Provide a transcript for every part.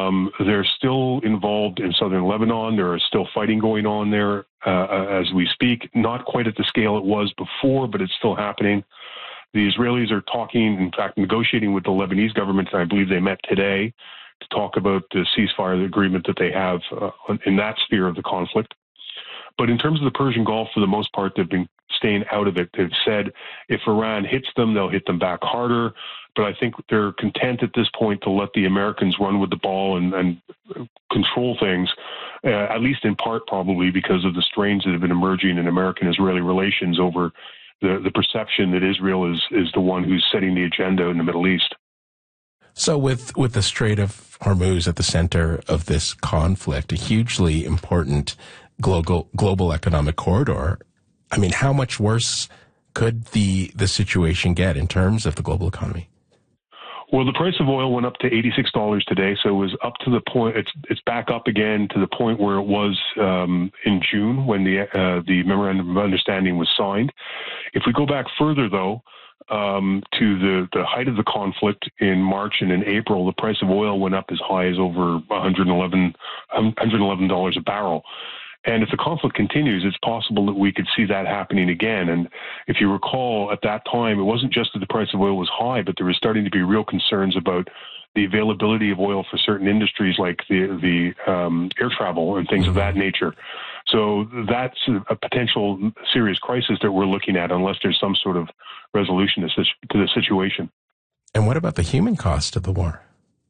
They're still involved in southern Lebanon. There is still fighting going on there as we speak. Not quite at the scale it was before, but it's still happening. The Israelis are talking, in fact, negotiating with the Lebanese government, and I believe they met today to talk about the ceasefire agreement that they have in that sphere of the conflict. But in terms of the Persian Gulf, for the most part, they've been staying out of it. They've said if Iran hits them, they'll hit them back harder. But I think they're content at this point to let the Americans run with the ball and control things, at least in part probably because of the strains that have been emerging in American-Israeli relations over the perception that Israel is the one who's setting the agenda in the Middle East. So with the Strait of Hormuz at the center of this conflict, a hugely important global economic corridor, I mean, how much worse could the situation get in terms of the global economy? Well, the price of oil went up to $86 today, so it was up to the point. It's back up again to the point where it was in June when the memorandum of understanding was signed. If we go back further, though, to the height of the conflict in March and in April, the price of oil went up as high as over $111 a barrel. And if the conflict continues, it's possible that we could see that happening again. And if you recall, at that time, it wasn't just that the price of oil was high, but there was starting to be real concerns about the availability of oil for certain industries like the air travel and things of that nature. So that's a potential serious crisis that we're looking at unless there's some sort of resolution to the situation. And what about the human cost of the war?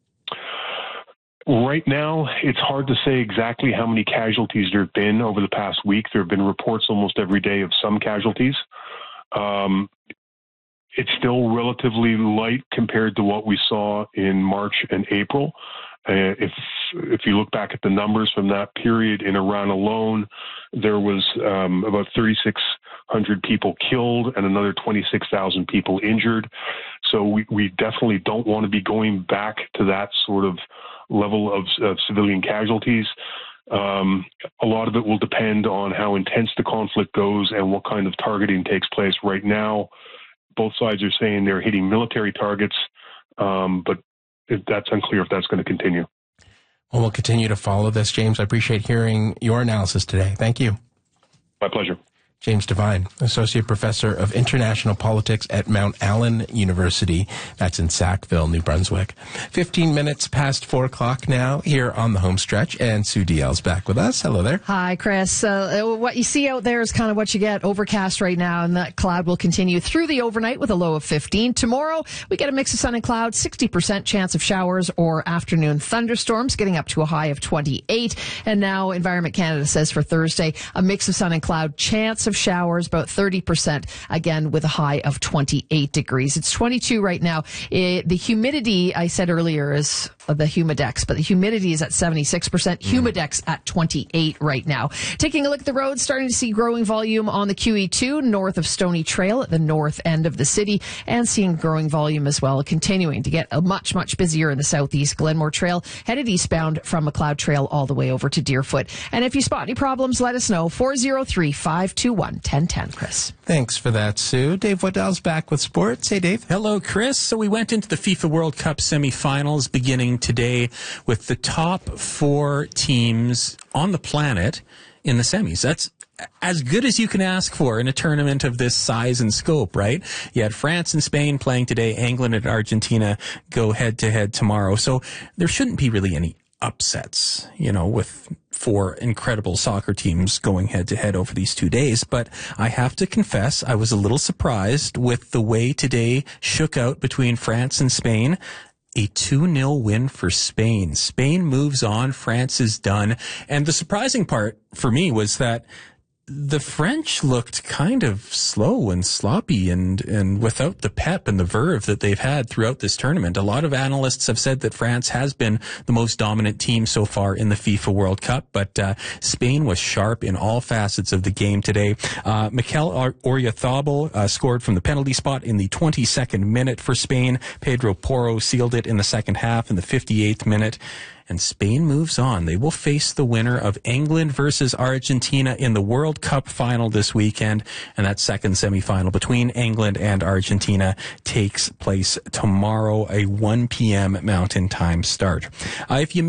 Right now, it's hard to say exactly how many casualties there have been over the past week. There have been reports almost every day of some casualties. It's still relatively light compared to what we saw in March and April. If you look back at the numbers from that period in Iran alone, there was about 3,600 people killed and another 26,000 people injured. So we definitely don't want to be going back to that sort of level of civilian casualties. A lot of it will depend on how intense the conflict goes and what kind of targeting takes place. Right now, both sides are saying they're hitting military targets, but that's unclear if that's going to continue. Well, we'll continue to follow this, James. I appreciate hearing your analysis today. Thank you. My pleasure. James Devine, Associate Professor of International Politics at Mount Allen University. That's in Sackville, New Brunswick. 15 minutes past 4 o'clock now here on the home stretch, and Sue DL's back with us. Hello there. Hi, Chris. What you see out there is kind of what you get. Overcast right now, and that cloud will continue through the overnight with a low of 15. Tomorrow, we get a mix of sun and clouds, 60% chance of showers or afternoon thunderstorms, getting up to a high of 28. And now Environment Canada says for Thursday, a mix of sun and cloud, chance of showers, about 30%, again with a high of 28 degrees. It's 22 right now. The humidity, I said earlier, is the humidex, but the humidity is at 76%, humidex at 28 right now. Taking a look at the road, starting to see growing volume on the QE2 north of Stony Trail at the north end of the city, and seeing growing volume as well, continuing to get a much busier in the southeast. Glenmore Trail headed eastbound from McLeod Trail all the way over to Deerfoot. And if you spot any problems, let us know. 403-521-1010, Chris. Thanks for that, Sue. Dave Waddell's back with sports. Hey, Dave. Hello, Chris. So we went into the FIFA World Cup semifinals beginning today with the top 4 teams on the planet in the semis. That's as good as you can ask for in a tournament of this size and scope, right? You had France and Spain playing today. England and Argentina go head-to-head tomorrow. So there shouldn't be really any upsets, with 4 incredible soccer teams going head-to-head over these 2 days. But I have to confess, I was a little surprised with the way today shook out between France and Spain. A 2-0 win for Spain. Spain moves on. France is done. And the surprising part for me was that the French looked kind of slow and sloppy and without the pep and the verve that they've had throughout this tournament. A lot of analysts have said that France has been the most dominant team so far in the FIFA World Cup, but Spain was sharp in all facets of the game today. Mikel Oyarzabal scored from the penalty spot in the 22nd minute for Spain. Pedro Porro sealed it in the second half in the 58th minute. And Spain moves on. They will face the winner of England versus Argentina in the World Cup final this weekend. And that second semifinal between England and Argentina takes place tomorrow, a 1 p.m. Mountain Time start. If you